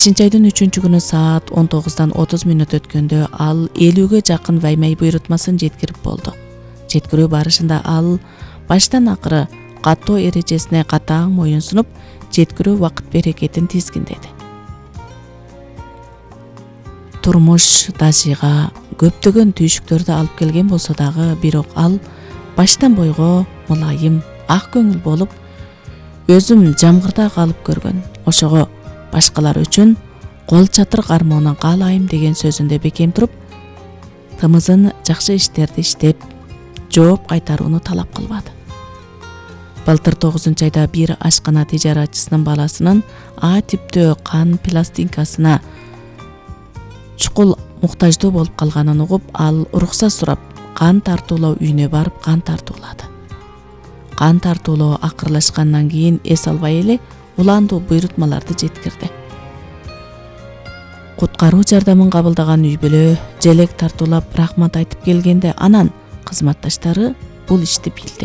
Айдын 3-күнү саат 19:30 өткөндө ал 50-ге жакын ваймай буйрутмасын жеткирип болду. Жеткирүү барышында ал баштан акыры каттоо эрежесине катаң моюн сунуп, жеткирүү убакыт берекетин тизгиндеди. Турмуш Дашига көптөгөн түйшүктөрдү алып келген болсо дагы, бирок ал баштан бойго мулайым, ак көңүл болуп, өзүм жамгырда калып көргөн, ошого башкалар үчүн кол чатыр кармоонун каалайм деген сөзүндө бекем туруп, тымызын жакшы иштерди иштеп, жооп кайтарууну талап кылбады. Былтыр 9-айда бир ашкана тижаратчысынын баласынын А типтөө кан пластинкасына чукул муктаждуу болуп калганын угуп, ал уруксат сурап, кан тартуулоо үйүнө барып кан тартуулады. Кан тартуулоо акырлашкандан кийин эс албай эле уландуу буйрутмаларды жеткирди. Куткаруу жардамын кабылдаган үй бүлө желек тартуулап рахмат айтып келгенде, анан кызматташтары бул ишти билди.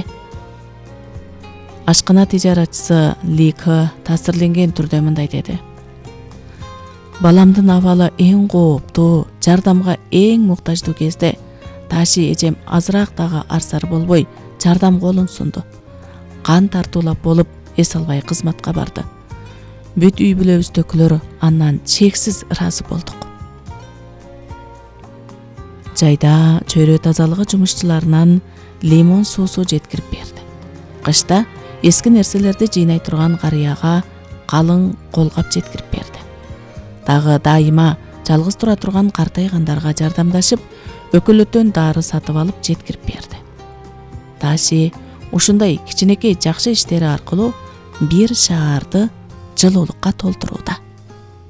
Ашкана тижаратчысы Лик таасирленген түрдө мындай деди: "Баламдын абалы эң кооптуу, жардамга эң муктаждуу кезде Таши эжем азыраак дагы арсар болбой жардам колун сунду. Кан тартуулап болуп, эс албай кызматка барды. Бүт үй бүлөбүздөгүлөр андан чексиз ыраазы болдук." Жайда чөйрө тазалыгы жумушчуларынан лимон суусу жеткирип берди. Кышта эски нерселерди жыйнай турган карыяга калың колгап жеткирип берди. Дагы дайыма жалгыз тура турган картайгандарга жардамдашып, өкөлөтөн дары сатып алып жеткирип берди. Таши ушундай кичинекей жакшы иштери аркылуу бир шаарды жылуулукка толтурууда.